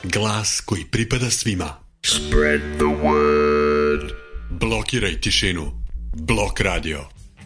Glas koji pripada svima. Spread the word. Blokiraj tišinu. Blok radio.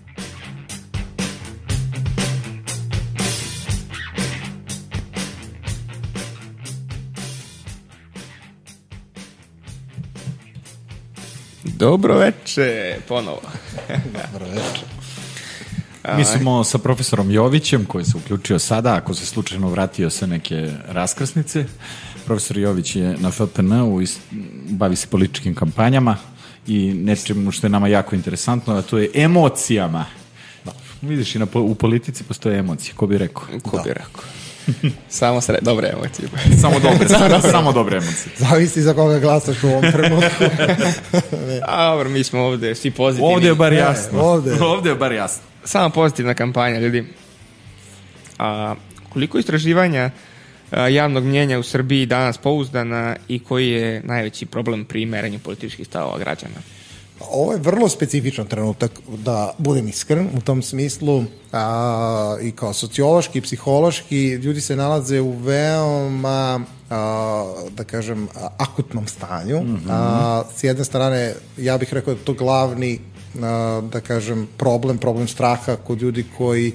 Dobro veče, ponovo. Dobro veče. Mi smo sa profesorom Jovićem, koji se uključio sada, ako se slučajno vratio sa neke raskrsnice. Profesor Jović je na FPN-u, bavi se političkim kampanjama i nečemu što je nama jako interesantno, a to je emocijama. Vidiš, i u politici postoje emocije, ko bi rekao? Ko bi rekao? Samo dobre emocije. Samo dobre emocije. Zavisi za koga glasaš u ovom trenutku. Dobro, mi smo ovde svi pozitivni. Ovde je bar jasno. Ovde je bar jasno. Samo pozitivna kampanja, ljudi. Koliko istraživanja javnog mnjenja u Srbiji danas pouzdana i koji je najveći problem pri merenju političkih stavova građana? Ovo je vrlo specifičan trenutak, da budem iskren u tom smislu, i kao sociološki i psihološki ljudi se nalaze u veoma, da kažem, akutnom stanju. S jedne strane, ja bih rekao da je to glavni, da kažem, problem straha kod ljudi koji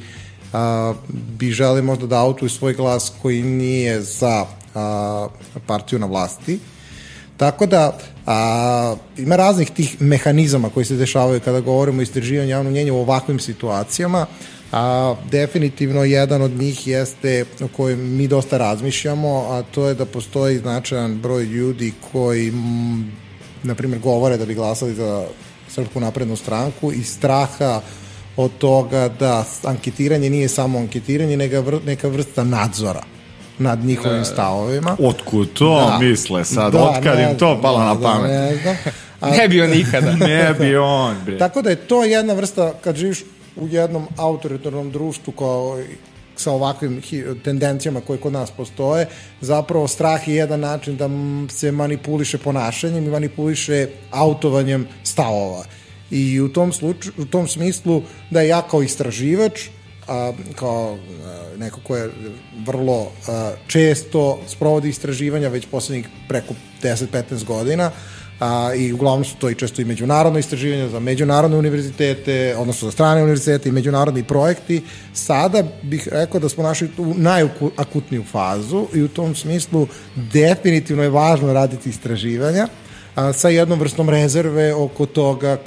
bi želi možda da autuju svoj glas koji nije za partiju na vlasti. Tako da ima raznih tih mehanizama koji se dešavaju kada govorimo o istraživanju javnog mnjenja u ovakvim situacijama. Definitivno jedan od njih jeste o kojem mi dosta razmišljamo, a to je da postoji značajan broj ljudi koji, na primjer, govore da bi glasali za Srpsku naprednu stranku i straha od toga da anketiranje nije samo anketiranje, nego neka vrsta nadzora nad njihovim stavovima. Otkud to misle sad? Otkad im to palo na pamet? Ne bi on nikada. Ne bi on, bre. Tako da je to jedna vrsta, kad živiš u jednom autoritarnom društvu kao sa ovakvim tendencijama koje kod nas postoje, zapravo strah je jedan način da se manipuliše ponašanjem i manipuliše autovanjem stavova. I u tom smislu da ja kao istraživač, kao neko ko je vrlo često sprovodi istraživanja već poslednjih preko 10-15 godina, i uglavnom su to i često i međunarodno istraživanja za međunarodne univerzitete, odnosno za strane univerzitete i međunarodni projekti. Sada bih rekao da smo našli tu najakutniju fazu i u tom smislu definitivno je važno raditi istraživanja sa jednom vrstom rezerve oko toga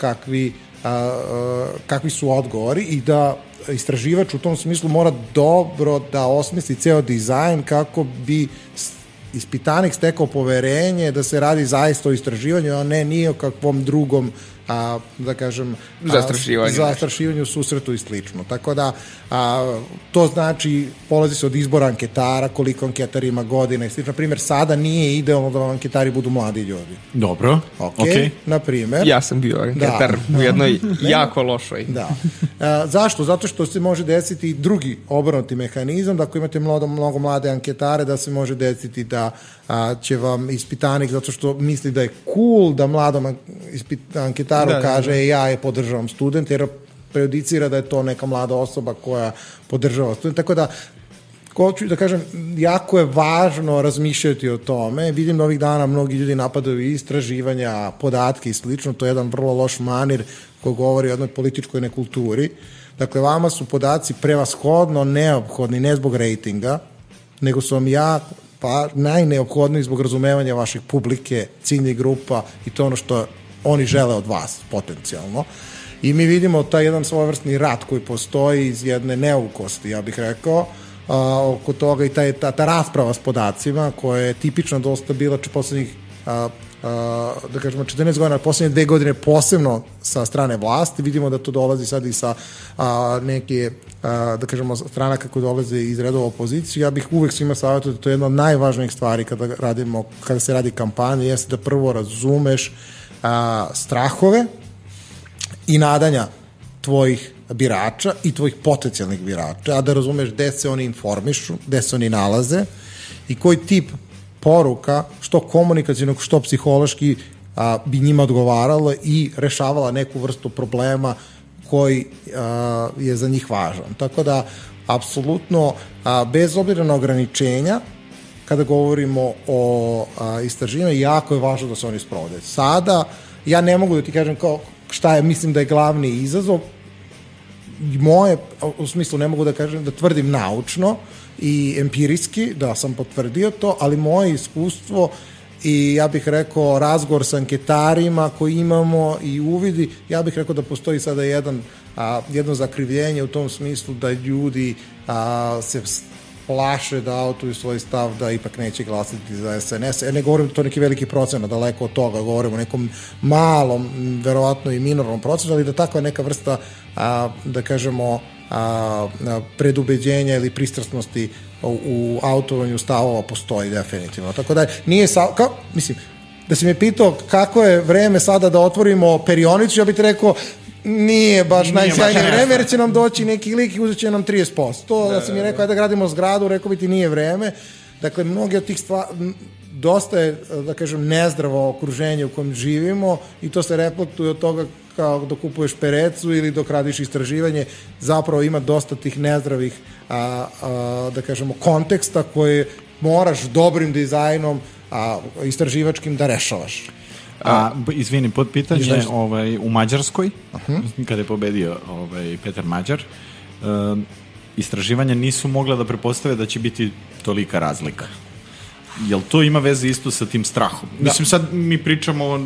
kakvi su odgovori i da istraživač u tom smislu mora dobro da osmisli ceo dizajn kako bi ispitanik stekao poverenje da se radi zaista o istraživanju, a ne ni o kakvom drugom, da kažem, zastrašivanju, susretu i slično. Tako da, to znači, polazi se od izbora anketara, koliko anketar ima godina i slično. Na primjer, sada nije idealno da vam anketari budu mladi ljudi. Dobro, ok. Na primjer. Ja sam bio anketar u jednoj jako lošoj. Da. Zašto? Zato što se može desiti drugi obrnuti mehanizam, da ako imate mnogo mlade anketare, da se može desiti da će vam ispitanik, zato što misli da je cool da mladom anketaru kaže ja je podržavam student, jer prejudicira da je to neka mlada osoba koja podržava student. Tako da, hoću da kažem, jako je važno razmišljati o tome. Vidim da ovih dana mnogi ljudi napadaju istraživanja, podatke i slično. To je jedan vrlo loš manir koji govori o jednoj političkoj nekulturi. Dakle, vama su podaci prevashodno neophodni, ne zbog rejtinga, nego su vam najneophodniji zbog razumevanja vaših publike, ciljnih grupa i to ono što oni žele od vas, potencijalno. I mi vidimo taj jedan svojevrsni rat koji postoji iz jedne neukosti, ja bih rekao, oko toga i ta rasprava s podacima koja je tipično dosta bila poslednjih, da kažemo, 14 godina, poslednje 2 godine posebno sa strane vlasti. Vidimo da to dolazi sad i sa neke, da kažemo, stranaka koje dolaze iz redova opozicije. Ja bih uvek svima savjetio da to je jedna od najvažnijih stvari kada se radi kampanja, jeste da prvo razumeš strahove i nadanja tvojih birača i tvojih potencijalnih birača, a da razumeš gde se oni informišu, gde se oni nalaze i koji tip poruka, što komunikacijnog, što psihološki, bi njima odgovarala i rešavala neku vrstu problema koji je za njih važan. Tako da, apsolutno, bez obzira na ograničenja, kada govorimo o istraživanju, jako je važno da se oni sprovode. Sada, ja ne mogu da ti kažem šta je, mislim da je glavni izazov, moje, u smislu ne mogu da kažem, da tvrdim naučno i empirijski, da sam potvrdio to, ali moje iskustvo i ja bih rekao razgovor sa anketarima koji imamo i uvidi, ja bih rekao da postoji sada jedno zakrivljenje u tom smislu da ljudi se plaše da autuju svoj stav da ipak neće glasiti za SNS. Ne govorim to neki veliki procenat, daleko od toga, govorim o nekom malom, verovatno i minornom procentu, ali da takva neka vrsta, da kažemo, predubeđenja ili pristrasnosti u autovanju stavova postoji definitivno. Tako da nije mislim, da si me pitao kako je vreme sada da otvorimo perionicu, ja bih ti rekao nije baš najsjajnije vreme, jer će nam doći neki lik i uzet će nam 30%. Da si mi rekao, ajde da gradimo zgradu, rekao bi ti nije vreme. Dakle, mnogi od tih stvari, dosta je, da kažem, nezdravo okruženje u kojem živimo i to se reflektuje od toga kao dok kupuješ perecu ili dok radiš istraživanje, zapravo ima dosta tih nezdravih, da kažemo, konteksta koje moraš dobrim dizajnom istraživačkim da rešavaš. Izvini, podpitanje, u Mađarskoj, kada je pobedio Petar Mađar, istraživanja nisu mogla da pretpostave da će biti tolika razlika. Jel to ima veze isto sa tim strahom? Da. Mislim, sad mi pričamo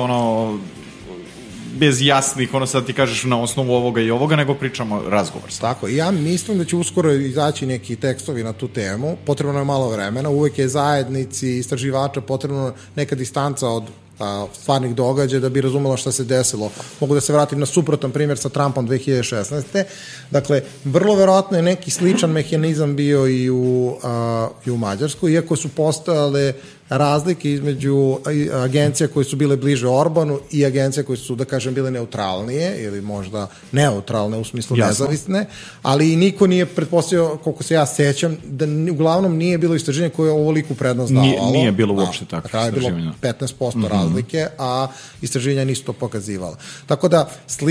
bez jasnih, sad ti kažeš na osnovu ovoga i ovoga, nego pričamo razgovor. Tako, ja mislim da će uskoro izaći neki tekstovi na tu temu, potrebno je malo vremena, uvek je zajednici istraživača potrebno neka distanca od stvarnih događaja da bi razumela šta se desilo. Mogu da se vratim na suprotan primjer sa Trumpom 2016. Dakle, vrlo verovatno je neki sličan mehanizam bio i u Mađarskoj, iako su postojale razlike između agencija koje su bile bliže Orbanu i agencija koje su, da kažem, bile neutralnije ili možda neutralne u smislu nezavisne, ali i niko nije pretpostavio, koliko se ja sećam, da uglavnom nije bilo istraženje koje je ovoliku prednost davalo. Nije bilo uopšte tako istraživanja. Je bilo 15% razlike, a istraženja nisu to pokazivala. Tako da,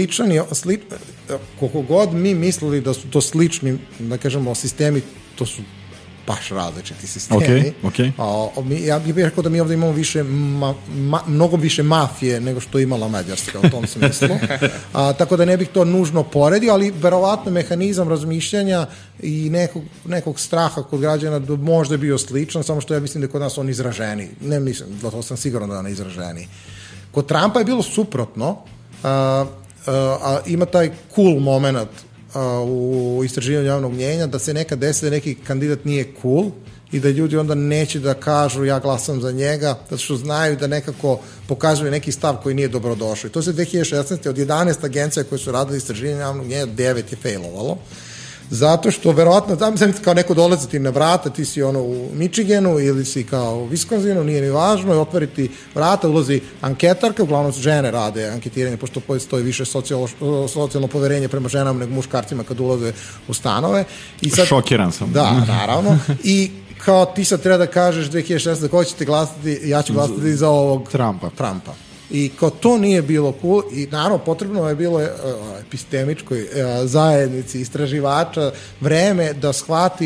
koliko god mi mislili da su to slični, da kažemo, sistemi, to su baš različiti sistemi. Okay. Ja bih rekao da mi ovdje imamo mnogo više mafije nego što imala Mađarska u tom smislu. Tako da ne bih to nužno poredio, ali verovatno mehanizam razmišljanja i nekog straha kod građana možda je bio sličan, samo što ja mislim da je kod nas on izraženiji. Ne mislim, to sam siguran da je on izraženiji. Kod Trumpa je bilo suprotno, ima taj cool moment u istraživanju javnog mnjenja, da se nekad desi da neki kandidat nije cool i da ljudi onda neće da kažu ja glasam za njega, zato što znaju da nekako pokazuju neki stav koji nije dobrodošao. I to se 2016. od 11 agencija koje su radili istraživanje javnog mnjenja, 9 je failovalo. Zato što, verovatno, znam kao neko dolazi ti na vrata, ti si u Michiganu ili si kao u Wisconsinu, nije ni važno, i otvoriti vrata, ulazi anketarka, uglavnom žene rade anketiranje, pošto postoji više socijalno poverenje prema ženama nego muškarcima kad ulaze u stanove. I sad, šokiran sam. Da, naravno. I kao ti sad treba da kažeš 2016. ko ćete glasati, ja ću glasati za ovog Trumpa. I kao to nije bilo cool i naravno potrebno je bilo epistemičkoj zajednici istraživača vreme da shvati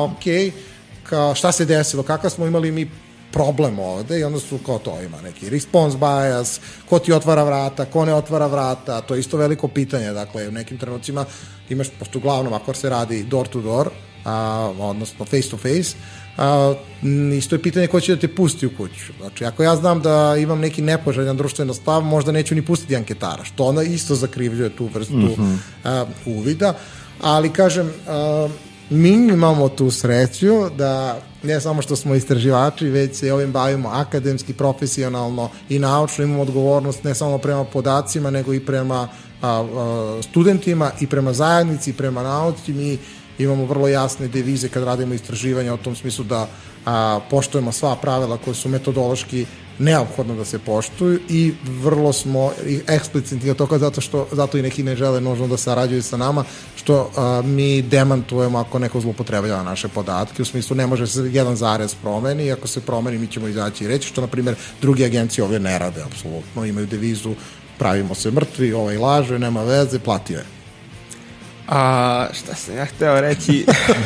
kao šta se desilo, kakav smo imali mi problem ovde i onda su kao to ima neki response bias, ko ti otvara vrata, ko ne otvara vrata, to je isto veliko pitanje, dakle u nekim trenucima imaš, pošto uglavnom ako se radi door to door, odnosno face to face, isto je pitanje ko će da te pusti u kuću. Znači, ako ja znam da imam neki nepoželjan društveni stav, možda neću ni pustiti anketara, što onda isto zakrivljuje tu vrstu uvida, ali kažem, mi imamo tu sreću da ne samo što smo istraživači, već se ovim bavimo akademski, profesionalno i naučno, imamo odgovornost ne samo prema podacima, nego i prema studentima i prema zajednici i prema nauci. Mi imamo vrlo jasne devize kad radimo istraživanja u tom smislu da poštujemo sva pravila koje su metodološki neophodno da se poštuju i vrlo smo eksplicitni od toga zato i neki ne žele nužno da sarađuju sa nama, što mi demantujemo ako neko zloupotrebljava naše podatke, u smislu ne može se jedan zarez promeni i ako se promeni mi ćemo izaći i reći, što na primjer druge agencije ove ne rade apsolutno, imaju devizu pravimo se mrtvi, ovaj laže, nema veze, platio je. Šta sam ja hteo reći?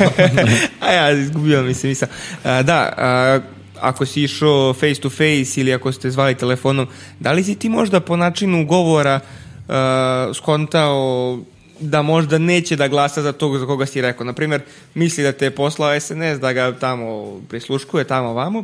Izgubio mi se misao. Ako si išao face to face ili ako ste zvali telefonom, da li si ti možda po načinu govora skontao da možda neće da glasa za tog za koga si rekao? Naprimjer, misli da te je poslao SNS, da ga tamo prisluškuje, tamo vamo,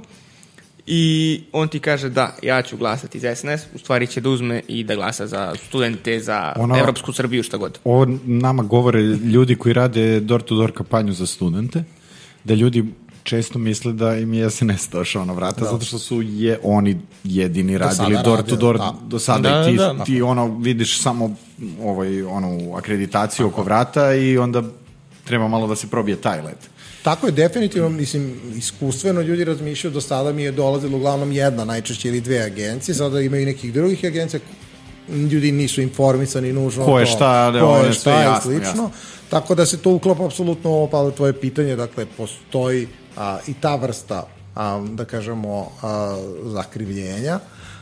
i on ti kaže da, ja ću glasati za SNS, u stvari će da uzme i da glasa za studente, za Evropsku Srbiju, šta god. Ovo nama govore ljudi koji rade door-to-door kampanju za studente, da ljudi često misle da im je SNS došao na vrata, zato što su oni jedini radili door-to-door do sada i ti vidiš samo onu akreditaciju oko vrata i onda treba malo da se probije taj led. Tako je, definitivno, mislim, iskustveno ljudi razmišljaju, do sada mi je dolazilo uglavnom jedna, najčešće ili dve agencije, sada imaju nekih drugih agencija, ljudi nisu informisani nužno ko je šta i slično, tako da se to uklopa apsolutno pa tvoje pitanje, dakle, postoji i ta vrsta, da kažemo, zakrivljenja.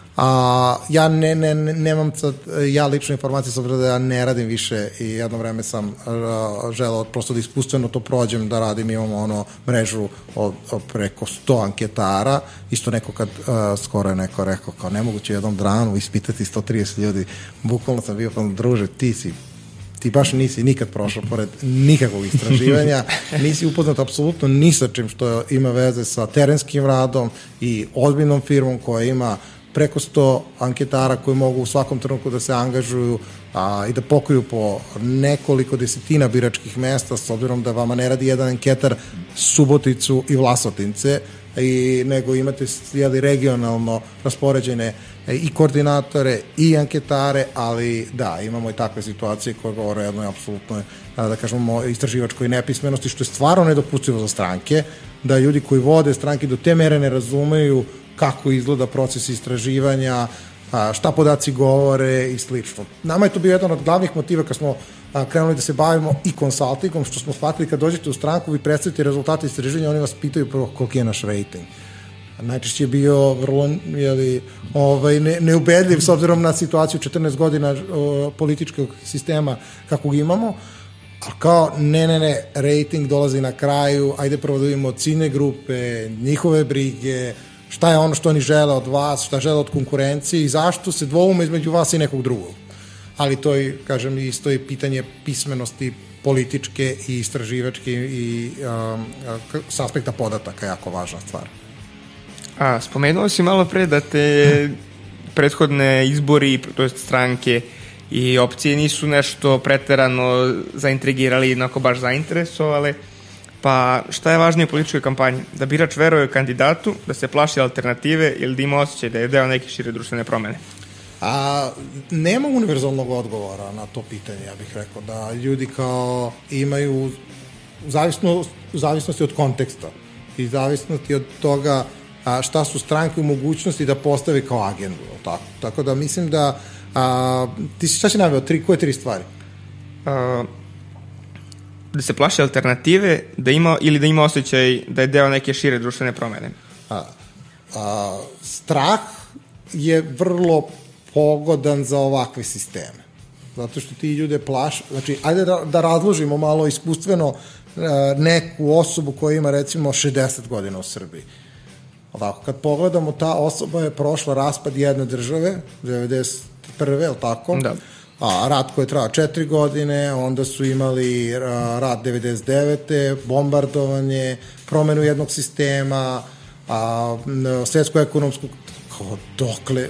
Ja nemam sad, ja lične informacije, s obzirom da ja ne radim više i jedno vreme sam želeo prosto da iskustveno to prođem, da radim, imamo mrežu od preko 100 anketara, isto neko kad skoro je neko rekao kao nemoguće jednom danu ispitati 130 ljudi, bukvalno sam bio druže, ti baš nisi nikad prošao pored nikakvog istraživanja, nisi upoznat apsolutno ni sa čim što ima veze sa terenskim radom i ozbiljnom firmom koja ima preko 100 anketara koji mogu u svakom trenutku da se angažuju i da pokriju po nekoliko desetina biračkih mesta, s obzirom da vama ne radi jedan anketar Suboticu i Vlasotince, nego imate regionalno raspoređene i koordinatore i anketare, ali da, imamo i takve situacije koje govore jednoj apsolutnoj, da kažemo, istraživačkoj nepismenosti, što je stvarno nedopustivo za stranke, da ljudi koji vode stranke do te mere ne razumeju kako izgleda proces istraživanja, šta podaci govore i slično. Nama je to bio jedan od glavnih motiva kad smo krenuli da se bavimo i konsultingom, što smo shvatili kad dođete u stranku, vi predstavite rezultate istraživanja, oni vas pitaju prvo koliki je naš rating. Najčešće je bio vrlo neubedljiv s obzirom na situaciju 14 godina političkog sistema kakvog imamo, ali kao ne, rating dolazi na kraju, ajde prvo da vidimo ciljne grupe, njihove brige, šta je ono što oni žele od vas, šta žele od konkurencije i zašto se dvoume između vas i nekog drugog. Ali to je, kažem, isto je pitanje pismenosti političke i istraživačke i s aspekta podataka jako važna stvar. Spomenuo si malo pre da te prethodne izbori, to jest stranke i opcije nisu nešto preterano zaintrigirali, jednako baš zainteresovale. Pa šta je važnije u političkoj kampanji? Da birač veruje kandidatu, da se plaši alternative ili da ima osjećaj da je deo neke šire društvene promene? Nema univerzalnog odgovora na to pitanje, ja bih rekao, da ljudi kao imaju zavisnosti od konteksta i zavisnosti od toga šta su stranke u mogućnosti da postave kao agendu. Tako da mislim da ti šta si naveo, koje tri stvari? Da se plaši alternative, ili da ima osjećaj da je deo neke šire društvene promene? Strah je vrlo pogodan za ovakve sisteme. Zato što ti ljude plaši. Znači, ajde da razložimo malo iskustveno neku osobu koja ima recimo 60 godina u Srbiji. Ovako, kad pogledamo, ta osoba je prošla raspad jedne države, 91. je li tako? Da. Rat koji je trajao 4 godine, onda su imali rat 99. bombardovanje, promenu jednog sistema, svjetsku ekonomsku, dokle,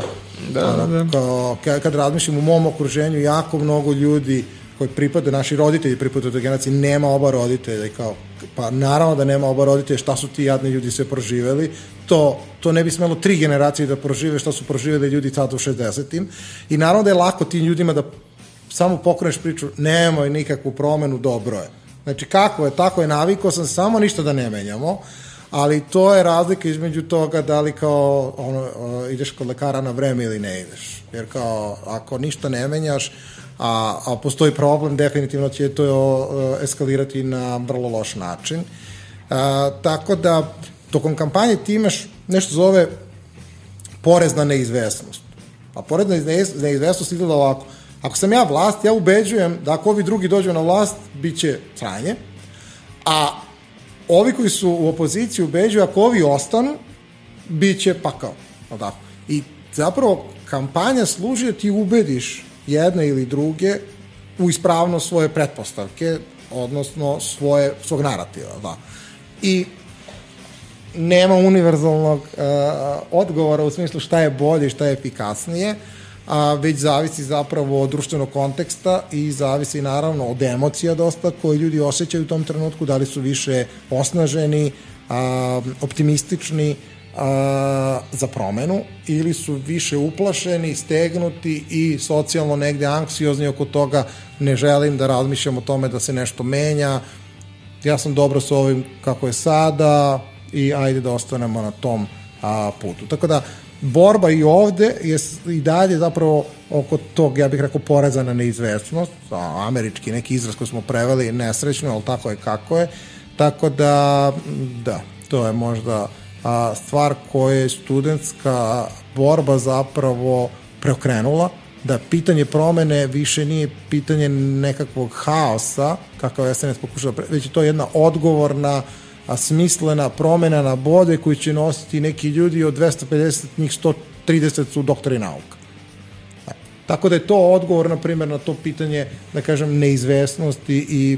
kad razmišljam u mom okruženju, jako mnogo ljudi koji pripadaju, naši roditelji pripadaju toj generaciji, nema oba roditelja, pa naravno da nema oba roditelja, šta su ti jadni ljudi sve proživeli, to ne bi smelo 3 generacije da prožive šta su proživeli ljudi sad u 60-im i naravno da je lako tim ljudima da samo pokreneš priču, nemoj nikakvu promenu, dobro je. Znači kako je, tako je, navikao sam, samo ništa da ne menjamo, ali to je razlika između toga da li kao ideš kod lekara na vreme ili ne ideš, jer kao ako ništa ne menjaš, a postoji problem, definitivno će to eskalirati na vrlo loš način. Tako da tokom kampanje ti imaš nešto zove porez na neizvesnost. A porez na neizvesnost izgleda ovako. Ako sam ja vlast, ja ubeđujem da ako ovi drugi dođu na vlast, bit će sranje, a ovi koji su u opoziciji ubeđuju ako ovi ostanu, bit će pakao. I zapravo kampanja služi da ti ubediš jedne ili druge u ispravnost svoje pretpostavke, odnosno svog narativa. Da. I nema univerzalnog odgovora u smislu šta je bolje, šta je efikasnije, već zavisi zapravo od društvenog konteksta i zavisi naravno od emocija dosta koje ljudi osjećaju u tom trenutku, da li su više osnaženi, optimistični za promenu ili su više uplašeni, stegnuti i socijalno negde anksiozni oko toga, ne želim da razmišljam o tome da se nešto menja, ja sam dobro sa ovim kako je sada i ajde da ostanemo na tom putu. Tako da borba i ovde je i dalje zapravo oko tog, ja bih rekao, poreza na neizvesnost, američki neki izraz koji smo preveli nesrećno, ali tako je kako je, tako da to je možda stvar koja je studentska borba zapravo preokrenula, da pitanje promene više nije pitanje nekakvog haosa, kakav SNS pokušava, već je to jedna odgovorna, smislena promena na bolje koju će nositi neki ljudi, od 250 njih 130 su doktori nauka. Tako da je to odgovor, na primjer, na to pitanje, da kažem, neizvesnosti i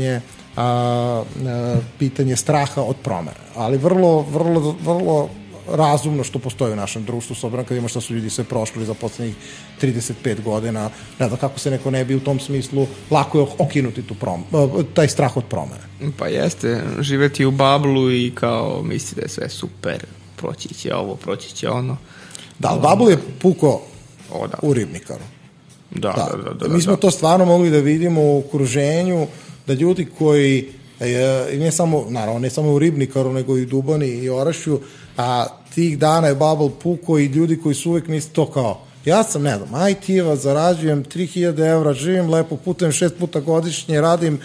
pitanje straha od promene. Ali vrlo razumno što postoji u našem društvu, s obzirom kad ima što su ljudi sve prošli za poslednjih 35 godina, ne znam kako se neko ne bi u tom smislu, lako je okinuti taj strah od promene. Pa jeste, živeti u bablu i kao misli da je sve super, proći će ovo, proći će ono. Da, bablu je puko u Ribnikaru. Da. Mi smo to stvarno mogli da vidimo u okruženju, da ljudi koji, ne samo u Ribnikaru, nego i u Duboni i Orašju, a tih dana je bubble puko i ljudi koji su uvek misli to kao, ja sam, ne znam, IT-eva, zarađujem 3000 evra, živim lepo, putujem 6 puta godišnje, radim